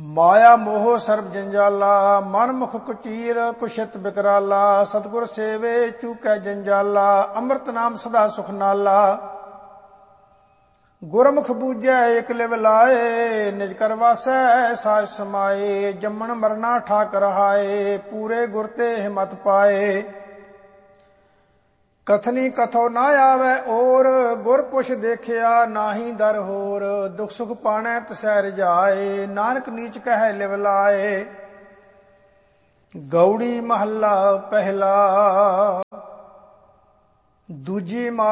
ਮਾਇਆ ਮੋਹ ਸਰਬ ਜੰਜਾਲਾ, ਮਨ ਮੁਖ ਕੁਚੀਰ ਕੁਸ਼ਿਤ ਬਿਕਰਾਲਾ। ਸਤਿਗੁਰ ਸੇਵੇ ਚੂਕੈ ਜੰਜਾਲਾ, ਅੰਮ੍ਰਿਤ ਨਾਮ ਸਦਾ ਸੁਖ ਨਾਲਾ। ਗੁਰਮੁਖ ਬੂਝੈ ਏਕ ਲਿਵ ਲਾਏ, ਨਿਜ ਕਰ ਵਾਸੈ ਸਾਜ ਸਮਾਏ। ਜੰਮਣ ਮਰਨਾ ਠਾਕ ਰਹਾਏ, ਪੂਰੇ ਗੁਰ ਤੇ ਹਿਮਤ ਪਾਏ। ਕਥਨੀ ਕਥੋ ਨਾ ਆਵੈ ਔਰ, ਗੁਰ ਪੁਛ ਦੇਖਿਆ ਨਾਹੀ ਦਰ ਹੋਰ। ਦੁਖ ਸੁਖ ਪਾਣੈ ਤਿਸੈ ਰਜਾਏ, ਨਾਨਕ ਨੀਚ ਕਹੈ ਲਿਵ ਲਾਏ। ਗੌੜੀ ਮਹੱਲਾ ਪਹਿਲਾ। ਦੂਜੀ